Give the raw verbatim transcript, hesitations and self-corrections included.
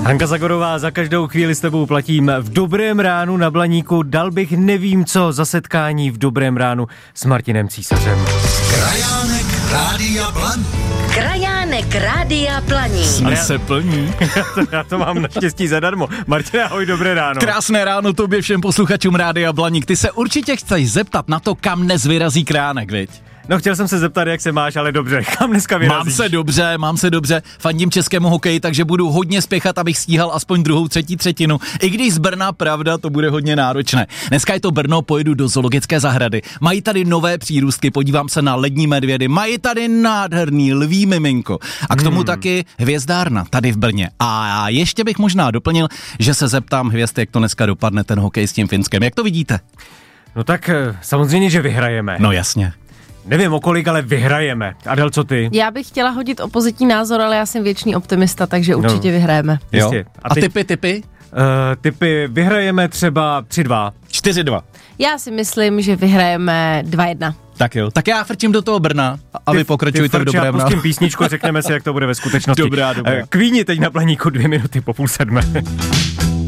Hanka Zagorová, za každou chvíli s tebou platím. V Dobrém ránu na Blaníku dal bych nevím co za setkání v Dobrém ránu s Martinem Císařem. Krajánek Rádia Blaník. Krajánek Rádia Blaník. Jsme já, se plní. Já to, já to mám naštěstí zadarmo. Martin, ahoj, dobré ráno. Krásné ráno tobě všem posluchačům Rádia Blaník. Ty se určitě chceš zeptat na to, kam dnes vyrazí Kránek, viď? No, chtěl jsem se zeptat, jak se máš, ale dobře, kam dneska vyrazíš? Mám se dobře, mám se dobře, fandím českému hokeji, takže budu hodně spěchat, abych stíhal aspoň druhou, třetí třetinu. I když z Brna, pravda, to bude hodně náročné. Dneska je to Brno, pojedu do zoologické zahrady. Mají tady nové přírůstky, podívám se na lední medvědy, mají tady nádherný lví miminko. A k tomu hmm. taky hvězdárna tady v Brně. A ještě bych možná doplnil, že se zeptám hvězd, jak to dneska dopadne ten hokej s tím Finskem. Jak to vidíte? No tak samozřejmě, že vyhrajeme. No jasně. Nevím o kolik, ale vyhrajeme. Adel, co ty? Já bych chtěla hodit opozitní názor, ale já jsem věčný optimista, takže určitě no. vyhrajeme. Jo. A, A ty... typy, typy? Uh, typy vyhrajeme třeba tři dva. čtyři dva. Já si myslím, že vyhrajeme dva jedna. Tak jo, tak já frčím do toho Brna a ty, vy pokračujte v dobrém. Ty pustím písničku a řekneme si, jak to bude ve skutečnosti. Dobrá, dobrá. Kvíni teď na Blaníku dvě minuty po půl sedmé.